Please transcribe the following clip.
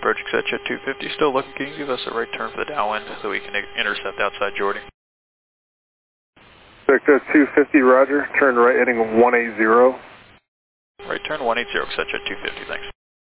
approach Xetra 250, still looking. Can you give us a right turn for the downwind so we can intercept outside Jordy? Xetra 250, roger. Turn right heading 180. Right turn 180, Xetra 250, thanks.